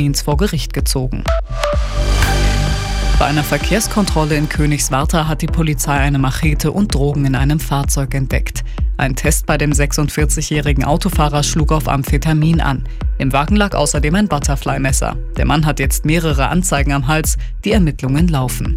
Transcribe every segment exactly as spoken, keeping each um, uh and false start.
Berlins vor Gericht gezogen. Bei einer Verkehrskontrolle in Königswartha hat die Polizei eine Machete und Drogen in einem Fahrzeug entdeckt. Ein Test bei dem sechsundvierzigjährigen Autofahrer schlug auf Amphetamin an. Im Wagen lag außerdem ein Butterfly-Messer. Der Mann hat jetzt mehrere Anzeigen am Hals. Die Ermittlungen laufen.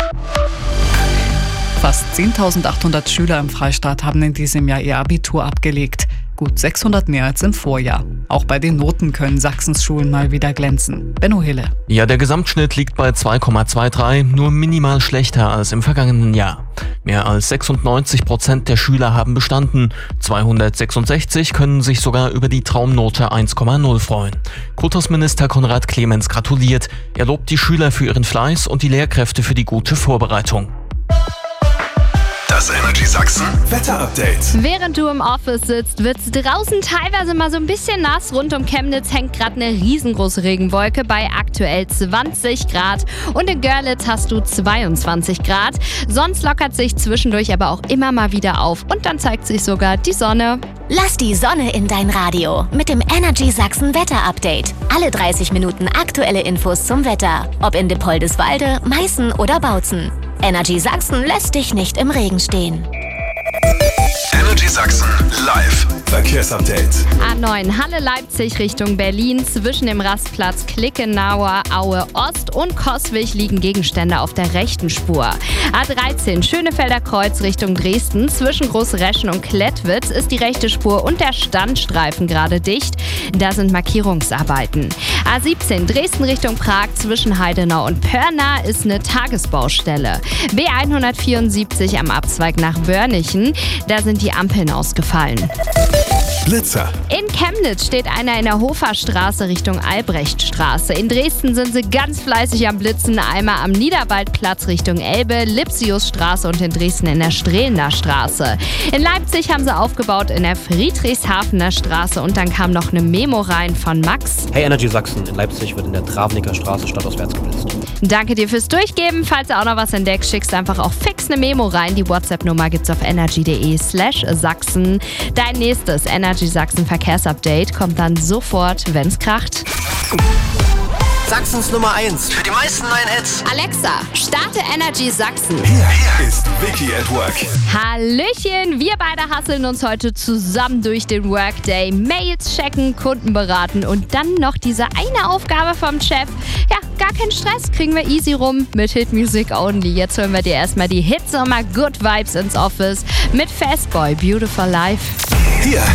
Fast zehntausendachthundert Schüler im Freistaat haben in diesem Jahr ihr Abitur abgelegt. Gut sechshundert mehr als im Vorjahr. Auch bei den Noten können Sachsens Schulen mal wieder glänzen. Benno Hille. Ja, der Gesamtschnitt liegt bei zwei Komma dreiundzwanzig, nur minimal schlechter als im vergangenen Jahr. Mehr als sechsundneunzig Prozent der Schüler haben bestanden. zweihundertsechsundsechzig können sich sogar über die Traumnote eins Komma null freuen. Kultusminister Konrad Clemens gratuliert. Er lobt die Schüler für ihren Fleiß und die Lehrkräfte für die gute Vorbereitung. Das Energy Sachsen Wetter-Update. Während du im Office sitzt, wird es draußen teilweise mal so ein bisschen nass. Rund um Chemnitz hängt gerade eine riesengroße Regenwolke bei aktuell zwanzig Grad. Und in Görlitz hast du zweiundzwanzig Grad. Sonst lockert sich zwischendurch aber auch immer mal wieder auf. Und dann zeigt sich sogar die Sonne. Lass die Sonne in dein Radio mit dem Energy Sachsen Wetter-Update. Alle dreißig Minuten aktuelle Infos zum Wetter. Ob in Dippoldiswalde, Meißen oder Bautzen. Energy Sachsen lässt dich nicht im Regen stehen. Energy Sachsen live Verkehrsupdate. A neun Halle-Leipzig Richtung Berlin. Zwischen dem Rastplatz Klickenauer, Aue Ost und Coswig liegen Gegenstände auf der rechten Spur. A dreizehn Schönefelder Kreuz Richtung Dresden. Zwischen Großreschen und Klettwitz ist die rechte Spur und der Standstreifen gerade dicht. Da sind Markierungsarbeiten. A siebzehn Dresden Richtung Prag. Zwischen Heidenau und Pörna ist eine Tagesbaustelle. B hundertvierundsiebzig am Abzweig nach Wörnichen. Da sind die Ampeln ausgefallen. Blitzer. In Chemnitz steht einer in der Hoferstraße Richtung Albrechtstraße. In Dresden sind sie ganz fleißig am Blitzen. Einmal am Niederwaldplatz Richtung Elbe, Lipsiusstraße und in Dresden in der Strehender Straße. In Leipzig haben sie aufgebaut in der Friedrichshafener Straße und dann kam noch eine Memo rein von Max. Hey Energy Sachsen, in Leipzig wird in der Travniker Straße stadtauswärts geblitzt. Danke dir fürs Durchgeben. Falls du auch noch was entdeckst, schickst einfach auch fix eine Memo rein. Die WhatsApp-Nummer gibt's auf energy.de slash Sachsen. Dein nächstes Energy Sachsen Verkehrsupdate kommt dann sofort, wenn's kracht. Sachsens Nummer eins für die meisten neuen Hits. Alexa, starte Energy Sachsen. Hier, hier ist Vicky at Work. Hallöchen, wir beide hasseln uns heute zusammen durch den Workday. Mails checken, Kunden beraten und dann noch diese eine Aufgabe vom Chef. Ja, gar kein Stress, kriegen wir easy rum mit Hit Music Only. Jetzt hören wir dir erstmal die Hits und mal Good Vibes ins Office mit Fastboy, Beautiful Life. Hier